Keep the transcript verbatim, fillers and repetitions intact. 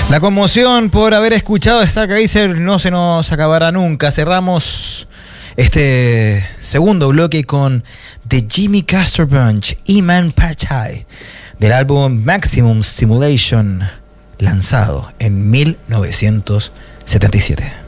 La conmoción por haber escuchado a Stargazer no se nos acabará nunca. Cerramos este segundo bloque con The Jimmy Castor Bunch, Iman Pachai, del álbum Maximum Stimulation, lanzado en mil novecientos setenta y siete.